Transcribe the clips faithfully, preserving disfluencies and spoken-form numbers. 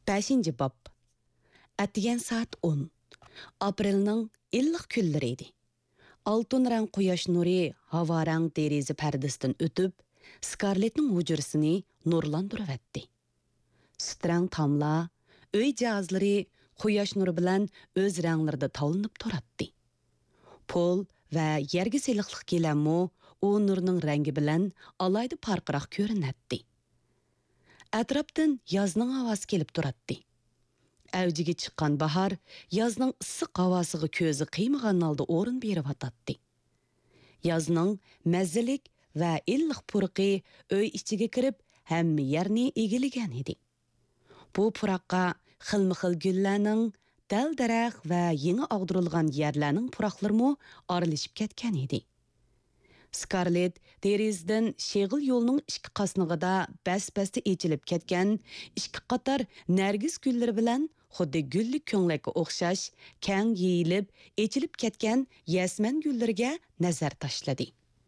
beshinchi bob. Atgan soat o'n. Aprelning illiq kunlari edi. Oltin rang quyosh nuri havo rang deraza pardasidan o'tib, Skarlettning hujrasini nurlantirib Sutrang tamlar, uy jihozlari quyosh nuri bilan o'z ranglarida tovlanib turadi. Pol va yerga seliqliq kelanmu u nurning rangi bilan alayda farqroq ko'rinadi. Atrofdan yozning havosi kelib turadi. Avjiga chiqqan bahor yozning issiq havosiga ko'zi qiymagan holda o'rin berib atadi. Yozning mazzilik va illiq purqi uy ichiga kirib hamma yerni egilagan edi. Bu puraqqa xilma-xil gullarning, dal daraxt va yangi og'dirilgan yerlarning puraqlarimi aralashib ketgan edi. Skarlett derizdan sheg'il yo'lning ikki qasnig'ida bas-basda echilib ketgan ikki qator nargis gullari bilan xuddi gullik ko'nglakka o'xshash kang yeyilib, echilib ketgan yasman gullariga nazar tashladi.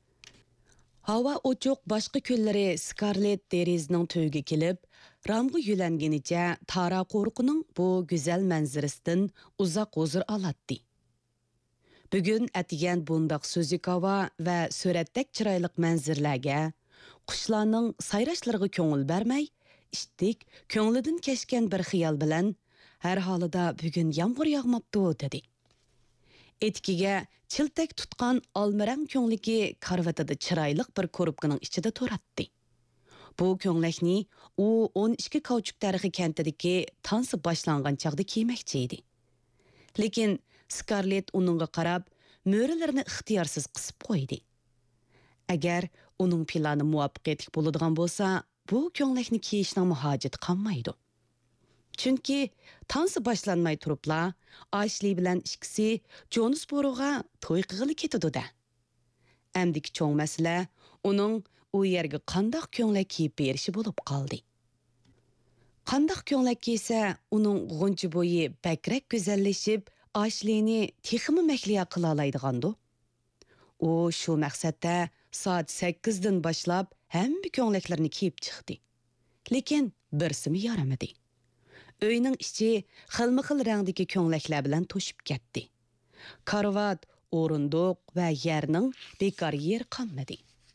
Hava ochiq boshqa kunlari Skarlett derizning to'yiga kelib, ramg'i yulanganicha Tara qo'rqining bu go'zal manzarasidan uzoq huzur oladi. Bugun atigan bundaq so'zik havo va suratdek chiroyli manzarlarga, qushlarning sayrashlariga ko'ngil bermay, ishtik ko'nglidan kechgan bir xiyol bilan har holida bugun yomg'ir yog'mabdi dedi. Etkiga chiltak tutgan olmarang ko'ngliki karvatida chiroyli bir ko'ribqining ichida turadi. Bu ko'nglakni u o'n ikki kauchuk tarixi kentidagi tansi boshlangan chaqda kiymoqchi edi. Lekin Skarlett uningga qarab, mo'rilarini ixtiyorsiz qisib qo'ydi. Agar uning plani muvaffaqiyatli bo'ladigan bo'lsa, bu ko'nglakni kiyishning hojati qolmaydi. Chunki tansi boshlanmay turibla, Ashli bilan ikkisi Jonesboroga to'y qilg'ili ketadi-da. Amdiki cho'ng masala uning u yerga qandoq ko'nglak kiyib berishi bo'lib qoldi. Qandoq ko'nglak kiysa, uning g'uncha bo'yi bakrak go'zallashib, Ashlini texmi mahliya qila oladigandu. U shu maqsadda soat sakkizdan boshlab hamma ko'nglaklarni kiyib chiqdi. Lekin birsimi yaramadi. Uyning ichi xilma-xil rangdagi ko'nglaklar bilan to'shib ketdi. Karvat, o'rindiq va yerning bekor yer qolmadi.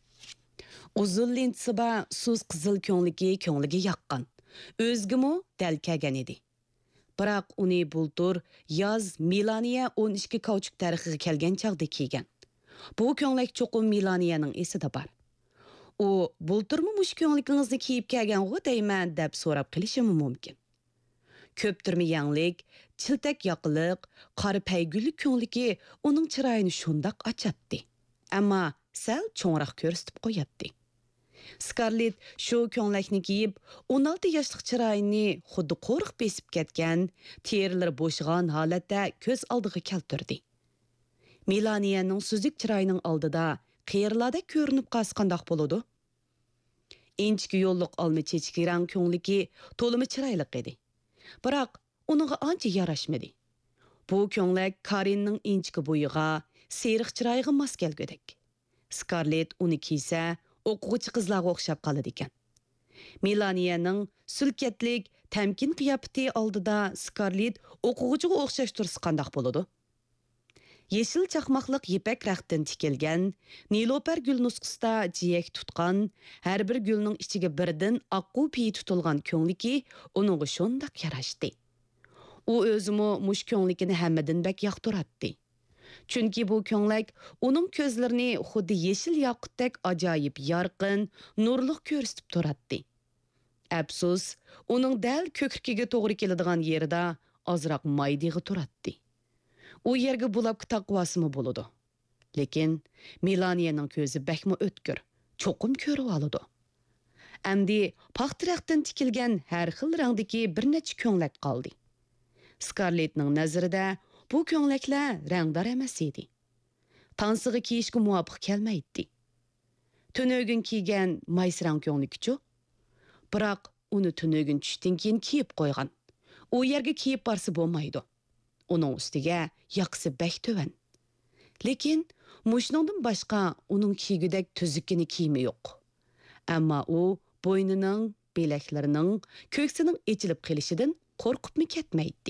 Uzun lintsiba suz qizil ko'ngligi ko'ngliga yoqqan. O'zgimi dal kelgan edi. Biroq uni bultur yoz Milaniya o'n ikki kauchuk tarixiga kelgan chaqda kiygan. Bu ko'nglak cho'qim Milaniyaning esida bor. U bulturmi mush ko'ngligingizni kiyib kelgan-ku deyman deb so'rab qilishim mumkin. Ko'ptirmi yangilik, chiltak yoqiliq, qora paygullik ko'ngligi uning chiroyini shundoq ochadi. Ammo sal cho'nroq ko'rsatib qo'yadi. Skarlett shu ko'nglakni kiyib, o'n olti yoshlik chiroyini xuddi qo'rq besib ketgan, terilari bo'shgan holatda ko'z oldiga keltirdi. Milaniyaning suzuk chiroyining oldida qiyirlarda ko'rinib qasqandoq bo'ladi. Inchki yo'lliq olma chechki rang ko'ngligi to'limi chiroyli edi. Biroq uningga ancha yarashmadi. Bu ko'nglak Karinning inchki bo'yiga, seriq chiroyiga mos kelgudak. Skarlett uni kiysa, o'quvchi qizlarga o'xshab qoladi ekan. Milaniyaning sulkatlik, tamkin qiyofati oldida Skarlett o'quvchiga o'xshash tursa qandoq bo'ladi? Yeşil chaqmoqliq yipak raqtdan tikilgan, nilopar gul nusxasida jiyak tutgan, har bir gulning ichiga birdan oqqu piyi tutilgan ko'ngliki uningga shundoq yarashdi. U o'zimi mush ko'nglikini hammadan bak yoqtiradi. Chunki bu ko'nglak uning ko'zlarini xuddi yeshil yoqutdek ajoyib yorqin, nurliq ko'rsatib turadi. Afsus, uning dal ko'krikiga to'g'ri keladigan yerida ozroq maydig'i turadi. U yerga bulabki taqvosimi bo'ladi. Lekin Milaniyaning ko'zi bakmi o'tkir, cho'qim ko'rib oladi. Amdi paxtiraqdan tikilgan har xil rangdagi bir necha ko'nglak qoldi. Skarlettning nazarida bu ko'nglaklar rangdor emas edi. Tansiga kiyishga muvofiq kelmaydi. Tunögün kiygan maysrang ko'nglikchu. Biroq uni tunögün tushdan keyin kiyib qo'ygan. U yerga kiyib borsa bo'lmaydi. Uning ustiga yoqsi bak to'van. Lekin mushningdan boshqa uning kiygudek tuzukkini kiyimi yo'q. Ammo u bo'ynining, belaklarining, ko'ksining echilib qolishidan qo'rqibmi ketmaydi.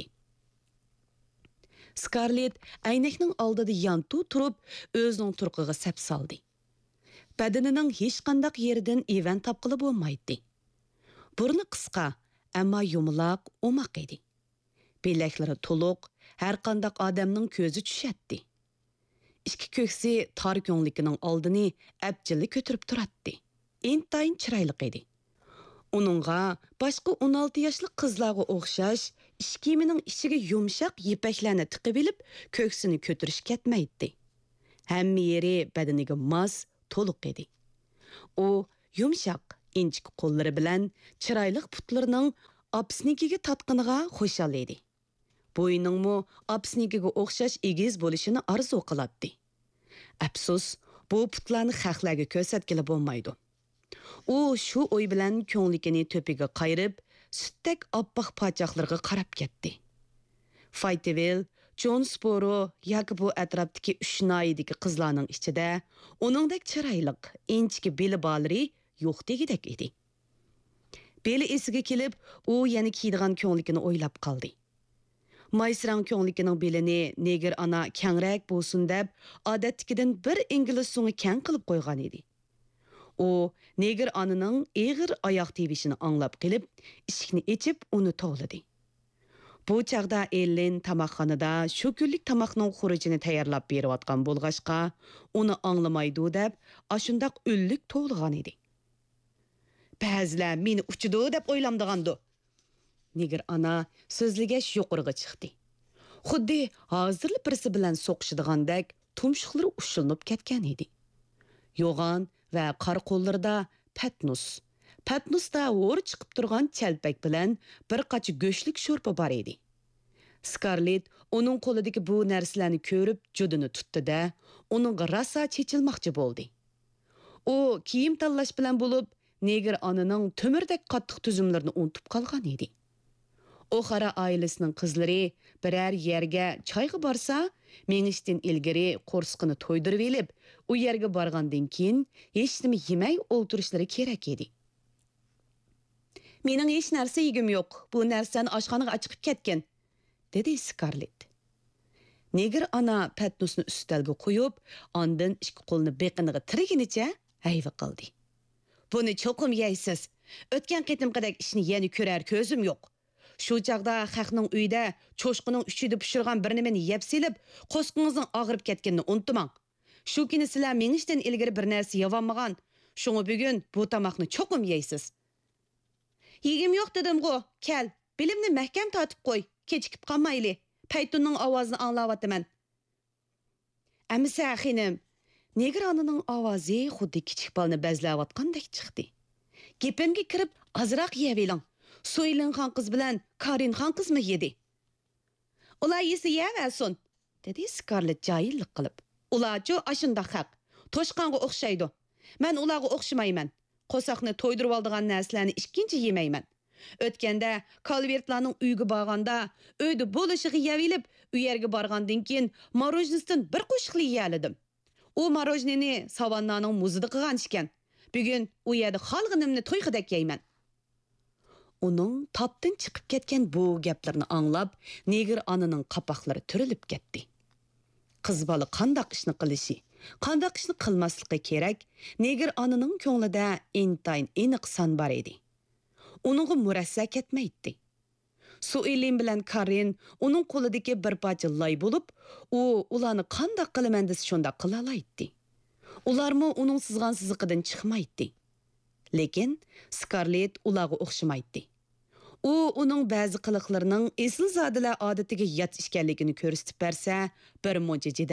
Scarlett aynakning oldida yantu turib, o'zining turqiga sap soldi. Badanining hech qandaq yeridan evan topqili bo'lmaydi. Burni qisqa, ammo yumaloq, o'maq edi. Belaklari to'liq, har qandaq odamning ko'zi tushadi. Ikki ko'ksi tor ko'nglikining oldini abjilli ko'tarib turadi. Intayin chiroyli edi. Uningga boshqa o'n olti yoshli qizlarga o'xshash ish kiyimining ichiga yumshoq yipaklarni tiqib olib, ko'ksini ko'tarish ketmaydi. Hamma yeri badaniga mos, to'liq edi. U yumshoq, inchik qo'llari bilan chiroyli putlarining opsnikiga tatqiniga xushal edi. Bo'yiningmi opsnikiga o'xshash egiz bo'lishini arzu qiladi. Afsus, bu putlarni xalqlarga ko'rsatkili bo'lmaydi. U shu o'y bilan ko'nglikini to'piga qayirib, sutdek oppoq pochoqlarga qarab ketdi. Faytevel, Jonesboro yoki bu atrofdagi uch noyidagi qizlarning ichida uningdek chiroyli, inchki beli bolari yo'q degidek edi. Beli esiga kelib, u yana kiydigan ko'nglikini o'ylab qoldi. Maysrang ko'nglikining belini neger ana kengrak bo'lsin deb, odatdagidan bir ingliz so'ngi keng qilib qo'ygan edi. U neger ananing eg'ir oyoq tebishini anglab qilib, eshikni ochib, uni tovladi. Bu chaqda Ellen tamoqxonada shu kunlik tamoqning xurujini tayyorlab berayotgan bo'lg'ashqa, uni anglamaydi deb, ashundaq o'llik tovlagan edi. Ba'zilar meni uchidi deb o'ylamdigandi. Neger ana so'zligash yuqoriga chiqdi. Xuddi hozirli birisi bilan so'qishdigandek tumshuqlari ushilib ketgan edi. Yo'g'on va qor qo'llarida patnus. Patnusda o'r chiqib turgan chalpak bilan bir qachi go'shlik sho'rpa bor edi. Scarlett uning qo'lidagi bu narsalarni ko'rib judini tutdi-da, uning rosa chechilmoqchi bo'ldi. U kiyim tanlash bilan bo'lib, neger ananing to'mirdek qattiq tuzumlarini unutib qolgan edi. O'xara oilasining qizlari biror yerga choyga borsa, menishdan ilgari qo'rsqini to'ydirib elib, u yerga borgandan keyin hech nima yemay o'ltirishlari kerak edi. Mening hech narsa yegim yo'q. Bu narsani oshxonaga chiqib ketgan, dedi Scarlett. Neger ana patnusni ustalga qo'yib, ondan ikki qo'lni beqiniga tirginicha hayva qildi. Buni cho'qim yeysiz. O'tgan qitimqidek ishni yana ko'rar ko'zim yo'q. Shu chaqda xalqning uyida cho'shqining uchida pishirgan bir nimani yeb silib, qo'sqingizning og'rib ketganini unutmang. Shu kuni sizlar menishdan ilgari bir narsa yeyolmagan. Shunga bugun bu tomoqni cho'qim yeysiz. Yegim yo'q dedim-ku, kel, bilimni mahkam tortib qo'y, kechikib qolmayli. Paytunning ovozini anglayapman. Amisa xinim, neger ananing ovozi xuddi kichik bolani bazlayotgandek chiqdi. Gepimga kirib, azroq yeveling. So'ylin xon qiz bilan Karin xon qizmi yedi? Ular yesa yeversin, dedi Scarlett jahillik qilib. Ularchu ashunda haq, to'shqonga o'xshaydi. Men ularga o'xshamayman. Qo'saqni to'ydirib oldigan narsalarni ikkinchi yemayman. O'tganda Kalvertlarning uyiga borganda, uyda bo'lishiga yevilib, u yerga borgandan keyin marojnisdan bir qo'shiqli yeyaldim. U marojnini savannaning muzida qilgan ekan. Bugun u yerda xalqinimni to'yqidek yeyman. Uning topdan chiqib ketgan bu gaplarni anglab, neger ananing qapoqlari turilib ketdi. Qiz bola qandoq ishni qilishi, qandoq ishni qilmasligi kerak, neger ananing ko'nglida intayin aniq son bor edi. Uningga murassa ketmaydi. Suilin bilan Karin uning qo'lidagi bir parcha loy bo'lib, u ularni qandoq qilaman desa shunda qila oladi. Ularmi uning sizgan siziqidan chiqmaydi. Lekin Scarlett ularga o'xshamaydi. U uning ba'zi qiliqlarining esil zodilar odatiga yot ishkanligini ko'rsatib bersa, bir muncha